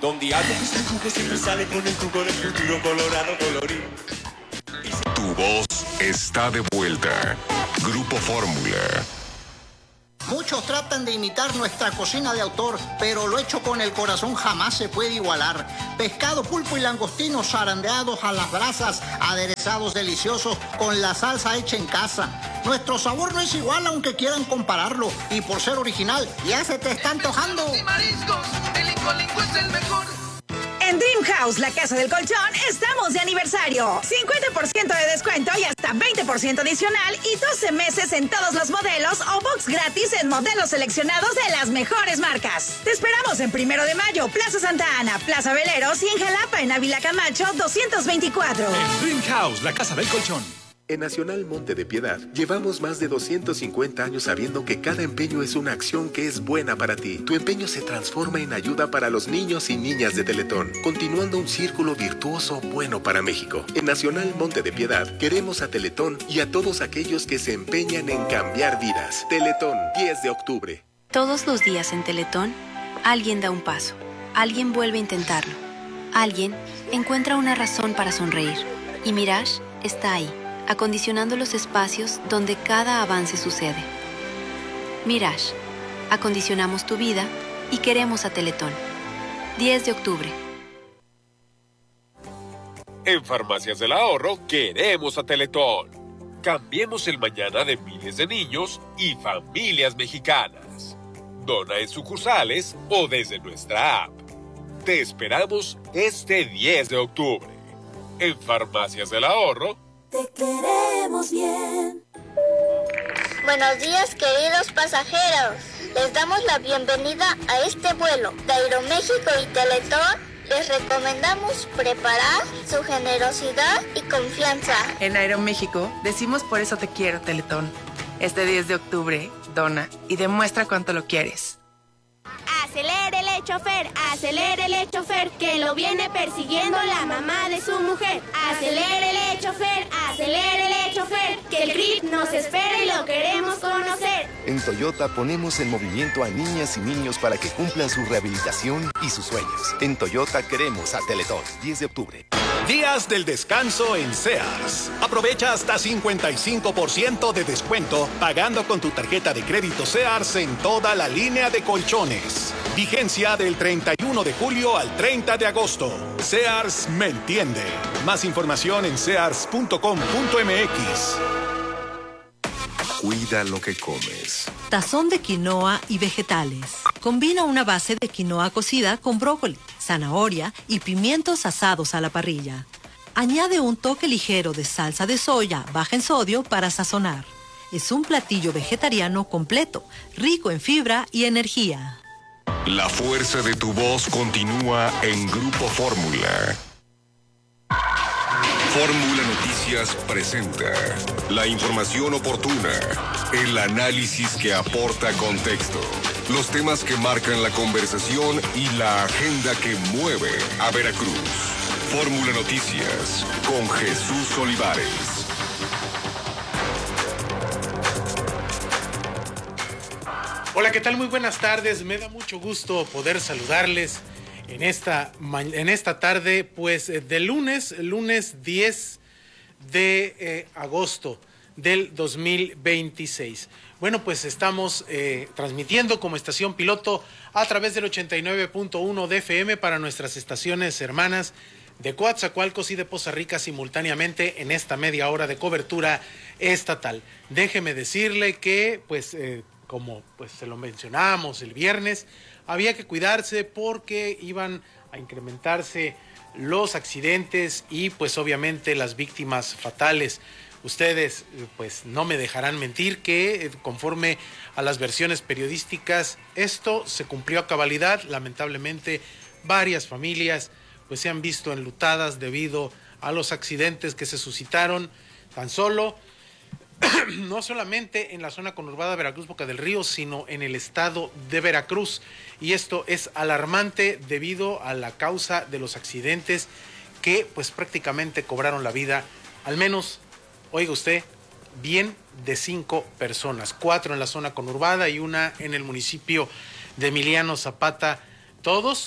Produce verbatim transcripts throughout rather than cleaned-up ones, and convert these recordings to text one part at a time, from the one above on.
donde algo que se jugo siempre sale con el jugo del futuro colorado colorín. Tu voz está de vuelta. Grupo Fórmula. Muchos tratan de imitar nuestra cocina de autor, pero lo hecho con el corazón jamás se puede igualar. Pescado, pulpo y langostinos zarandeados a las brasas, aderezados deliciosos con la salsa hecha en casa. Nuestro sabor no es igual aunque quieran compararlo, y por ser original ya se te está antojando. Y mariscos, el Incolinco es el mejor. En Dream House, la casa del colchón, estamos de aniversario. cincuenta por ciento de descuento y hasta veinte por ciento adicional y doce meses en todos los modelos o box gratis en modelos seleccionados de las mejores marcas. Te esperamos en Primero de Mayo, Plaza Santa Ana, Plaza Veleros y en Jalapa, en Ávila Camacho, doscientos veinticuatro. En Dream House, la casa del colchón. En Nacional Monte de Piedad, llevamos más de doscientos cincuenta años sabiendo que cada empeño es una acción que es buena para ti. Tu empeño se transforma en ayuda para los niños y niñas de Teletón, continuando un círculo virtuoso bueno para México. En Nacional Monte de Piedad, queremos a Teletón y a todos aquellos que se empeñan en cambiar vidas. Teletón, diez de octubre. Todos los días en Teletón, alguien da un paso, alguien vuelve a intentarlo, alguien encuentra una razón para sonreír. Y Mirage está ahí, acondicionando los espacios donde cada avance sucede. Mirage, acondicionamos tu vida y queremos a Teletón. diez de octubre. En Farmacias del Ahorro queremos a Teletón. Cambiemos el mañana de miles de niños y familias mexicanas. Dona en sucursales o desde nuestra app. Te esperamos este diez de octubre. En Farmacias del Ahorro te queremos bien. Buenos días, queridos pasajeros. Les damos la bienvenida a este vuelo de Aeroméxico y Teletón. Les recomendamos preparar su generosidad y confianza. En Aeroméxico decimos por eso te quiero, Teletón. Este diez de octubre, dona y demuestra cuánto lo quieres. Acelérele, chofer, acelérele, chofer, que lo viene persiguiendo la mamá de su mujer. Acelérele, chofer, acelérele, chofer, que el grip nos espera y lo queremos conocer. En Toyota ponemos en movimiento a niñas y niños para que cumplan su rehabilitación y sus sueños. En Toyota queremos a Teletón. diez de octubre. Días del descanso en Sears. Aprovecha hasta cincuenta y cinco por ciento de descuento pagando con tu tarjeta de crédito Sears en toda la línea de colchones. Vigencia del treinta y uno de julio al treinta de agosto. Sears me entiende. Más información en sears punto com punto m x. Cuida lo que comes. Tazón de quinoa y vegetales. Combina una base de quinoa cocida con brócoli, zanahoria y pimientos asados a la parrilla. Añade un toque ligero de salsa de soya baja en sodio para sazonar. Es un platillo vegetariano completo, rico en fibra y energía. La fuerza de tu voz continúa en Grupo Fórmula. Fórmula Noticias presenta la información oportuna, el análisis que aporta contexto, los temas que marcan la conversación y la agenda que mueve a Veracruz. Fórmula Noticias con Jesús Olivares. Hola, ¿qué tal? Muy buenas tardes. Me da mucho gusto poder saludarles en esta, en esta tarde, pues de lunes, lunes diez de eh, agosto del dos mil veintiséis. Bueno, pues estamos eh, transmitiendo como estación piloto a través del ochenta y nueve punto uno de F M para nuestras estaciones hermanas de Coatzacoalcos y de Poza Rica simultáneamente en esta media hora de cobertura estatal. Déjeme decirle que, pues, eh, como pues se lo mencionábamos el viernes, había que cuidarse porque iban a incrementarse los accidentes y pues obviamente las víctimas fatales. Ustedes pues no me dejarán mentir que conforme a las versiones periodísticas esto se cumplió a cabalidad. Lamentablemente varias familias pues se han visto enlutadas debido a los accidentes que se suscitaron tan solo no solamente en la zona conurbada Veracruz-Boca del Río, sino en el estado de Veracruz. Y esto es alarmante debido a la causa de los accidentes que pues prácticamente cobraron la vida, al menos, oiga usted, bien de cinco personas, cuatro en la zona conurbada y una en el municipio de Emiliano Zapata, todos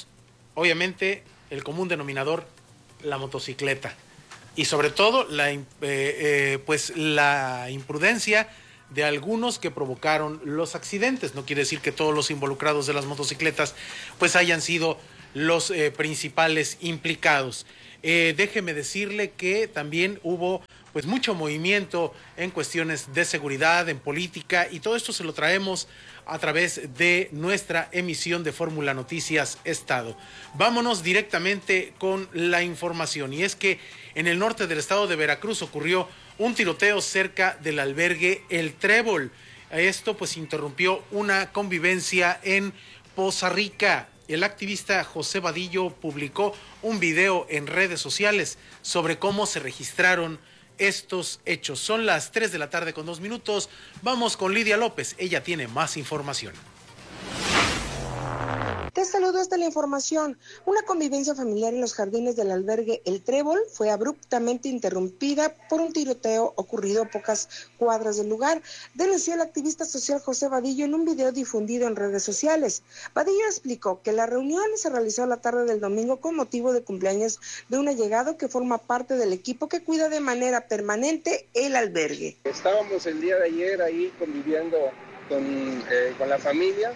obviamente el común denominador, la motocicleta. Y sobre todo la, eh, eh, pues la imprudencia de algunos que provocaron los accidentes. No quiere decir que todos los involucrados de las motocicletas pues hayan sido los eh, principales implicados. Eh, déjeme decirle que también hubo pues mucho movimiento en cuestiones de seguridad, en política, y todo esto se lo traemos a través de nuestra emisión de Fórmula Noticias Estado. Vámonos directamente con la información, y es que en el norte del estado de Veracruz ocurrió un tiroteo cerca del albergue El Trébol. Esto pues interrumpió una convivencia en Poza Rica. El activista José Vadillo publicó un video en redes sociales sobre cómo se registraron estos hechos. Son las tres de la tarde con dos minutos. Vamos con Lidia López. Ella tiene más información. Te saludo hasta la información. Una convivencia familiar en los jardines del albergue El Trébol fue abruptamente interrumpida por un tiroteo ocurrido a pocas cuadras del lugar, denunció el activista social José Vadillo en un video difundido en redes sociales. Vadillo explicó que la reunión se realizó la tarde del domingo con motivo de cumpleaños de un allegado que forma parte del equipo que cuida de manera permanente el albergue. Estábamos el día de ayer ahí conviviendo con, eh, con la familia.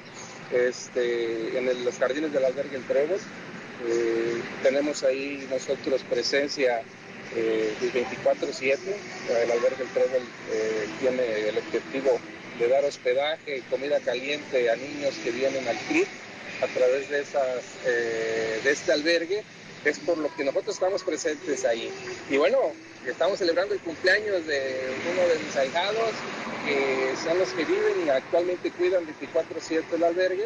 Este, en el, los jardines del albergue El Trébol. Eh, tenemos ahí nosotros presencia eh, veinticuatro siete. El albergue El Trébol eh, tiene el objetivo de dar hospedaje, comida caliente a niños que vienen al C R I P a través de, esas, eh, de este albergue. Es por lo que nosotros estamos presentes ahí. Y bueno, estamos celebrando el cumpleaños de uno de mis ahijados, que son los que viven y actualmente cuidan veinticuatro siete el albergue,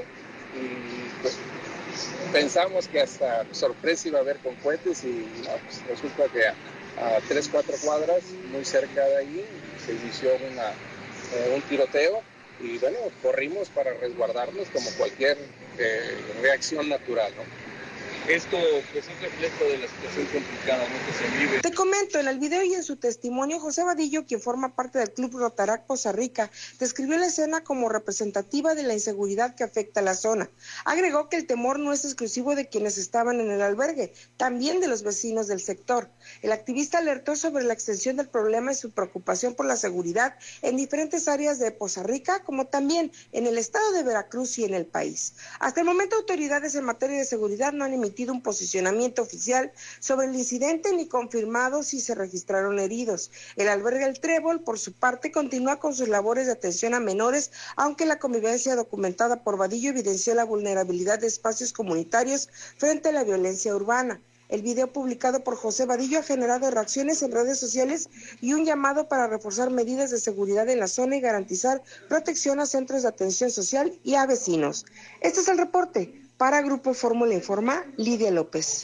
y pues pensamos que hasta sorpresa iba a haber con cohetes, y no, pues resulta que a, a tres, cuatro cuadras, muy cerca de ahí, se inició una, eh, un tiroteo, y bueno, corrimos para resguardarnos como cualquier eh, reacción natural, ¿no? Esto pues, es un reflejo de la situación complicada, ¿no?, que se vive. Te comento, en el video y en su testimonio, José Vadillo, quien forma parte del Club Rotarac Poza Rica, describió la escena como representativa de la inseguridad que afecta a la zona. Agregó que el temor no es exclusivo de quienes estaban en el albergue, también de los vecinos del sector. El activista alertó sobre la extensión del problema y su preocupación por la seguridad en diferentes áreas de Poza Rica, como también en el estado de Veracruz y en el país. Hasta el momento, autoridades en materia de seguridad no han emitido un posicionamiento oficial sobre el incidente ni confirmado si se registraron heridos. El albergue El Trébol, por su parte, continúa con sus labores de atención a menores, aunque la convivencia documentada por Vadillo evidenció la vulnerabilidad de espacios comunitarios frente a la violencia urbana. El video publicado por José Vadillo ha generado reacciones en redes sociales y un llamado para reforzar medidas de seguridad en la zona y garantizar protección a centros de atención social y a vecinos. Este es el reporte. Para Grupo Fórmula Informa, Lidia López.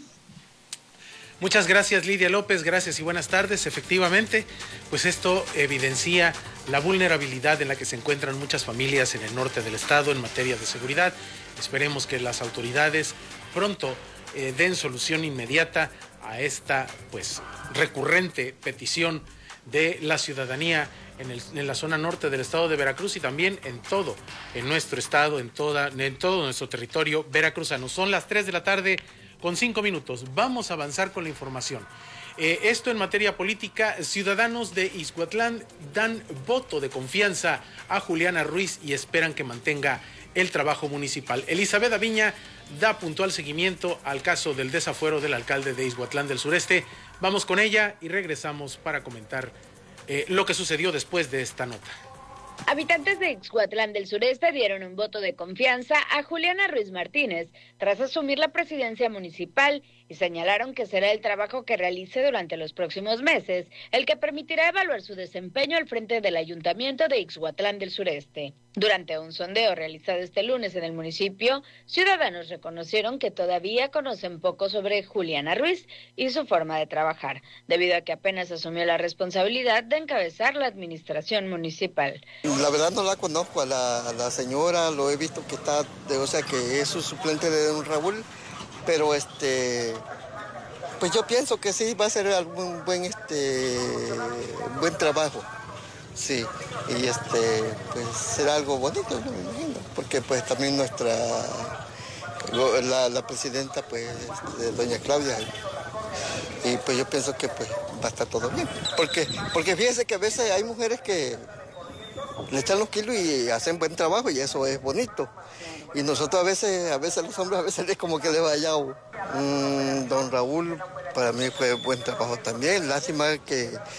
Muchas gracias, Lidia López, gracias y buenas tardes. Efectivamente, pues esto evidencia la vulnerabilidad en la que se encuentran muchas familias en el norte del estado en materia de seguridad. Esperemos que las autoridades pronto eh, den solución inmediata a esta pues recurrente petición de la ciudadanía en, el, en la zona norte del estado de Veracruz y también en todo, en nuestro estado, en, toda, en todo nuestro territorio veracruzano. Son las tres de la tarde con cinco minutos. Vamos a avanzar con la información. Eh, esto en materia política, ciudadanos de Ixhuatlán dan voto de confianza a Juliana Ruiz y esperan que mantenga el trabajo municipal. Elizabeth Aviña da puntual seguimiento al caso del desafuero del alcalde de Ixhuatlán del Sureste. Vamos con ella y regresamos para comentar eh, lo que sucedió después de esta nota. Habitantes de Ixhuatlán del Sureste dieron un voto de confianza a Juliana Ruiz Martínez tras asumir la presidencia municipal y señalaron que será el trabajo que realice durante los próximos meses el que permitirá evaluar su desempeño al frente del Ayuntamiento de Ixhuatlán del Sureste. Durante un sondeo realizado este lunes en el municipio, ciudadanos reconocieron que todavía conocen poco sobre Juliana Ruiz y su forma de trabajar, debido a que apenas asumió la responsabilidad de encabezar la administración municipal. La verdad no la conozco a la, a la señora, lo he visto que está, de, o sea que es su suplente de don Raúl, pero este, pues yo pienso que sí va a ser algún buen, este, buen trabajo, sí, y este, pues será algo bonito, me imagino, porque pues también nuestra la, la presidenta, pues, de doña Claudia. Y pues yo pienso que pues va a estar todo bien. Porque, porque fíjense que a veces hay mujeres que le echan los kilos y hacen buen trabajo y eso es bonito. Y nosotros a veces, a veces los hombres a veces es como que le vayamos. Mm, don Raúl, para mí fue buen trabajo también. Lástima que